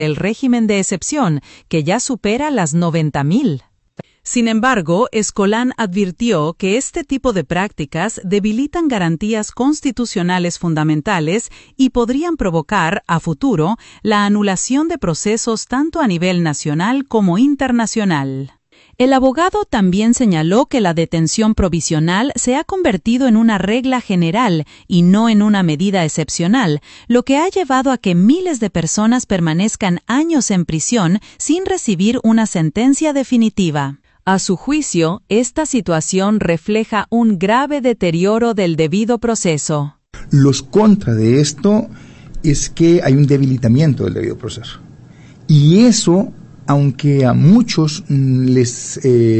el régimen de excepción, que ya supera las 90.000. Sin embargo, Escolán advirtió que este tipo de prácticas debilitan garantías constitucionales fundamentales y podrían provocar, a futuro, la anulación de procesos tanto a nivel nacional como internacional. El abogado también señaló que la detención provisional se ha convertido en una regla general y no en una medida excepcional, lo que ha llevado a que miles de personas permanezcan años en prisión sin recibir una sentencia definitiva. A su juicio, esta situación refleja un grave deterioro del debido proceso. Los contras de esto es que hay un debilitamiento del debido proceso. Y eso, aunque a muchos les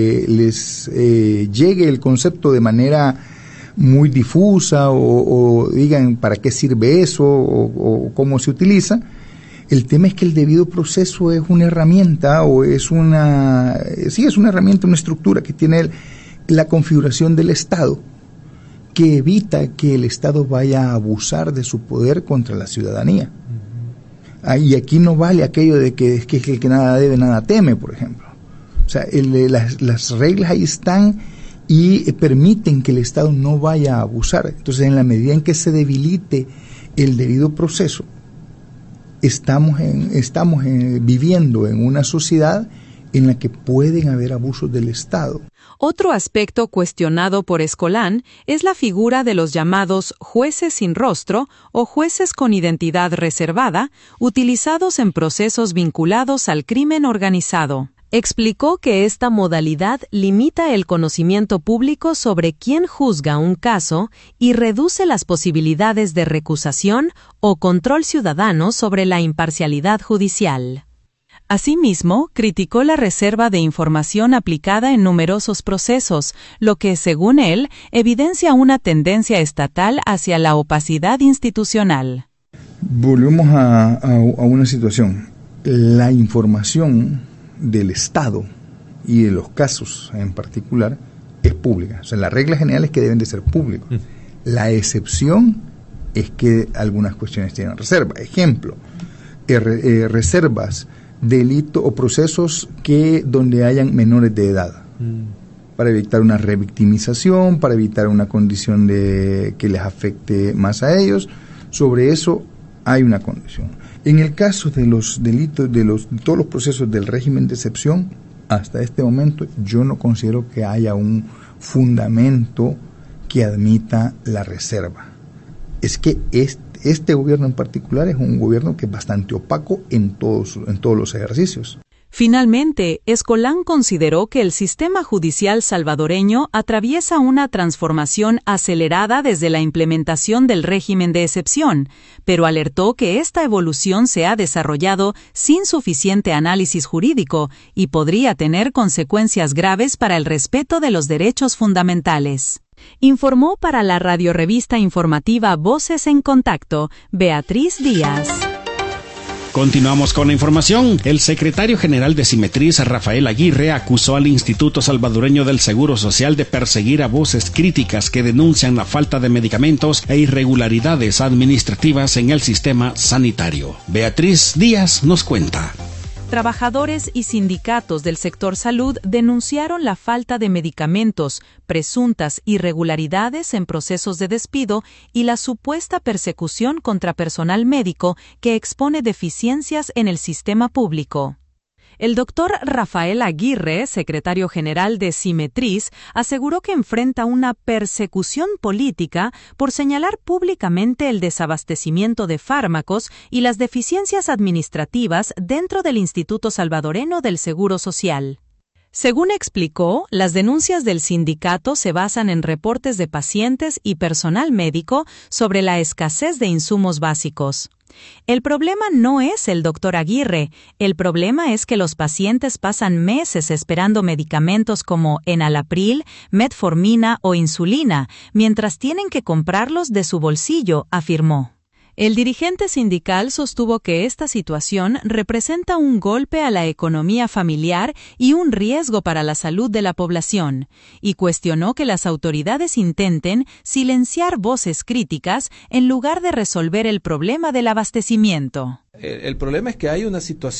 llegue el concepto de manera muy difusa o digan para qué sirve eso o cómo se utiliza, el tema es que el debido proceso es una herramienta o es una herramienta, una estructura que tiene la configuración del Estado, que evita que el Estado vaya a abusar de su poder contra la ciudadanía. Y aquí no vale aquello de que el que nada debe, nada teme, por ejemplo. O sea, las reglas ahí están y permiten que el Estado no vaya a abusar. Entonces, en la medida en que se debilite el debido proceso, estamos viviendo en una sociedad en la que pueden haber abusos del Estado. Otro aspecto cuestionado por Escolán es la figura de los llamados jueces sin rostro o jueces con identidad reservada, utilizados en procesos vinculados al crimen organizado. Explicó que esta modalidad limita el conocimiento público sobre quién juzga un caso y reduce las posibilidades de recusación o control ciudadano sobre la imparcialidad judicial. Asimismo, criticó la reserva de información aplicada en numerosos procesos, lo que, según él, evidencia una tendencia estatal hacia la opacidad institucional. Volvemos a una situación. La información del Estado y de los casos en particular es pública. O sea, la regla general es que deben de ser públicos. La excepción es que algunas cuestiones tienen reserva. Ejemplo, reservas, delitos o procesos donde hayan menores de edad, para evitar una revictimización, para evitar una condición que les afecte más a ellos. Sobre eso hay una condición. En el caso de los delitos, todos los procesos del régimen de excepción, hasta este momento yo no considero que haya un fundamento que admita la reserva. Es que este gobierno en particular es un gobierno que es bastante opaco en todos los ejercicios. Finalmente, Escolán consideró que el sistema judicial salvadoreño atraviesa una transformación acelerada desde la implementación del régimen de excepción, pero alertó que esta evolución se ha desarrollado sin suficiente análisis jurídico y podría tener consecuencias graves para el respeto de los derechos fundamentales. Informó para la radiorevista informativa Voces en Contacto, Beatriz Díaz. Continuamos con la información. El secretario general de Simetriz, Rafael Aguirre, acusó al Instituto Salvadoreño del Seguro Social de perseguir a voces críticas que denuncian la falta de medicamentos e irregularidades administrativas en el sistema sanitario. Beatriz Díaz nos cuenta. Trabajadores y sindicatos del sector salud denunciaron la falta de medicamentos, presuntas irregularidades en procesos de despido y la supuesta persecución contra personal médico que expone deficiencias en el sistema público. El doctor Rafael Aguirre, secretario general de Simetriz, aseguró que enfrenta una persecución política por señalar públicamente el desabastecimiento de fármacos y las deficiencias administrativas dentro del Instituto Salvadoreño del Seguro Social. Según explicó, las denuncias del sindicato se basan en reportes de pacientes y personal médico sobre la escasez de insumos básicos. El problema no es el doctor Aguirre, el problema es que los pacientes pasan meses esperando medicamentos como enalapril, metformina o insulina, mientras tienen que comprarlos de su bolsillo, afirmó. El dirigente sindical sostuvo que esta situación representa un golpe a la economía familiar y un riesgo para la salud de la población, y cuestionó que las autoridades intenten silenciar voces críticas en lugar de resolver el problema del abastecimiento. El problema es que hay una situación